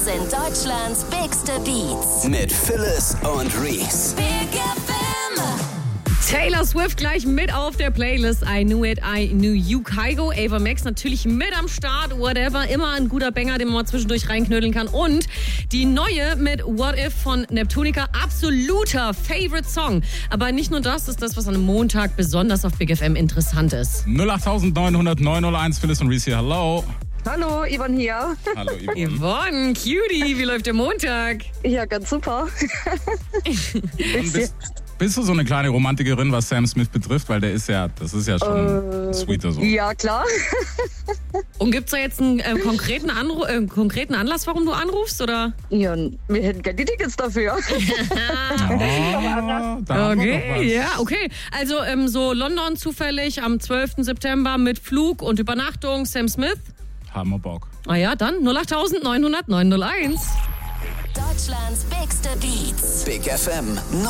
Das sind Deutschlands bigste Beats. Mit Phyllis und Reese. Big FM. Taylor Swift gleich mit auf der Playlist. I Knew It, I Knew You. Kygo, Ava Max natürlich mit am Start. Whatever, immer ein guter Banger, den man mal zwischendurch reinknödeln kann. Und die neue mit What If von Neptunica, absoluter Favorite-Song. Aber nicht nur das ist das, was an einem Montag besonders auf Big FM interessant ist. 08900 901, Phyllis und Reese hier. Hallo. Hallo, Yvonne hier. Hallo, Yvonne. Yvonne, Cutie, wie läuft der Montag? Ja, ganz super. Bist du so eine kleine Romantikerin, was Sam Smith betrifft? Weil das ist ja schon ein sweeter Song. Ja, klar. Und gibt's da jetzt einen konkreten Anlass, warum du anrufst, oder? Ja, wir hätten gerne die Tickets dafür. Okay, ja, okay. Also so London zufällig am 12. September mit Flug und Übernachtung, Sam Smith. Haben wir Bock. Ah ja, dann 08900 901. Deutschlands bigste Beats. Big FM